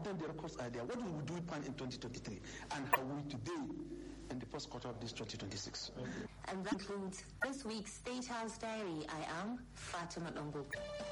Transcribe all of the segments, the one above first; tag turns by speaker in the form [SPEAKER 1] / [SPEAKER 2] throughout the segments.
[SPEAKER 1] then the records are there. What will we do in 2023? And how will we today in the first quarter of this 2026?
[SPEAKER 2] And that concludes this week's State House Diary. I am Fatima Lungu.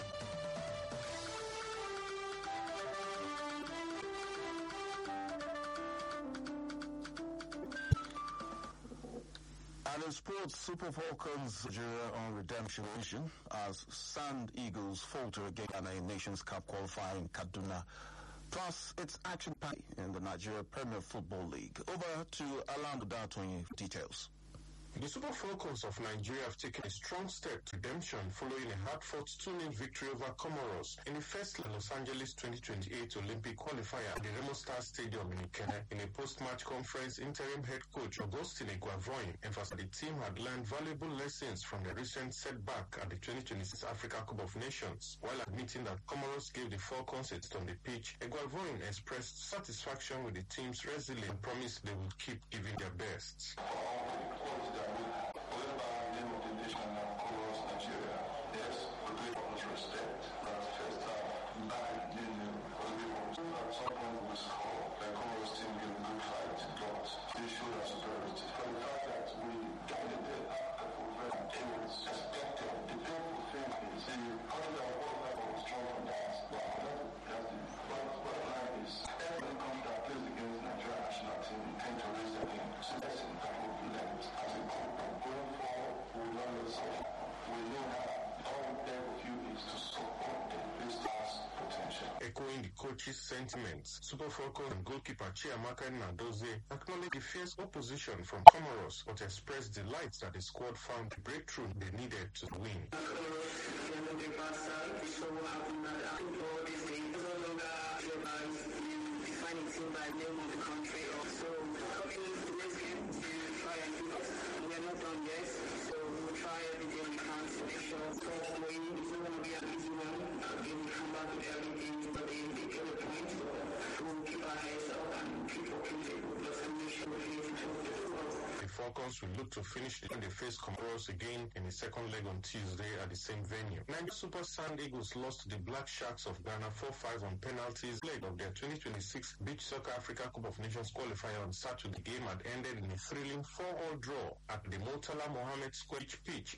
[SPEAKER 3] And in sports, Super Falcons Nigeria on redemption mission as Sand Eagles falter against Ghana in Nations Cup qualifying Kaduna. Plus, it's action packed in the Nigeria Premier Football League. Over to Alando Datonyi for details.
[SPEAKER 4] The Super Falcons of Nigeria have taken a strong step to redemption following a hard-fought 2-0 victory over Comoros in the first Los Angeles 2028 Olympic qualifier at the Remo Star Stadium in Ikenne. In a post-match conference, interim head coach Augustine Guavoin emphasized the team had learned valuable lessons from the recent setback at the 2026 Africa Cup of Nations. While admitting that Comoros gave the Falcons a hit on the pitch, Guavoin expressed satisfaction with the team's resilience and promised they would keep giving their best. Echoing the coach's sentiments, Super Falcons and goalkeeper Chiamaka Nadozie acknowledged the fierce opposition from Comoros, but expressed delight that the squad found the breakthrough they needed to win. The Falcons will look to finish when they face Comoros again in the second leg on Tuesday at the same venue. Nigeria Super Sand Eagles lost to the Black Sharks of Ghana 4-5 on penalties leg of their 2026 Beach Soccer Africa Cup of Nations qualifier on Saturday. The game had ended in a thrilling 4-4 draw at the Murtala Mohammed Square pitch